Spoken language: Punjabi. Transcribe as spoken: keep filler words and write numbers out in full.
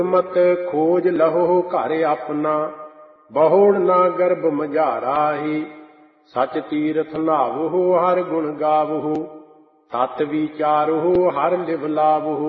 ਮਤ ਖੋਜ ਲਹੋ ਘਰ ਆਪਣਾ, ਬਹੁੜ ਨਾ ਗਰਭ ਮਝਾਰਾਹੀ। ਸਚ ਤੀਰਥ ਨਾਵਹੁ ਹਰਿ ਗੁਣ ਗਾਵਹੁ, ਤਤ ਵਿਚਾਰਹੁ ਹਰਿ ਲਿਵ ਲਾਵਹੁ।